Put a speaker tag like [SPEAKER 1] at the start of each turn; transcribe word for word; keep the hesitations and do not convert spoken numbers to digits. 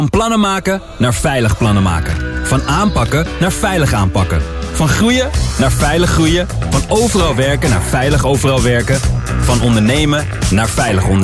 [SPEAKER 1] Van plannen maken naar veilig plannen maken. Van aanpakken naar veilig aanpakken. Van groeien naar veilig groeien. Van overal werken naar veilig overal werken. Van ondernemen naar veilig ondernemen.